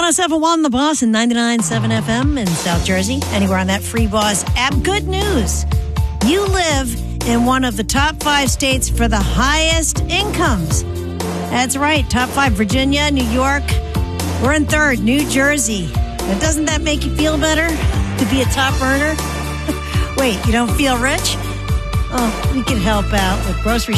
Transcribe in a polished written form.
Boss F1, The Boss, and 99.7 FM in South Jersey. Anywhere on that Free Boss app. Good news. You live in one of the top 5 states for the highest incomes. That's right. Top 5, Virginia, New York. We're in 3rd, New Jersey. Now, doesn't that make you feel better to be a top earner? Wait, you don't feel rich? Oh, we can help out with grocery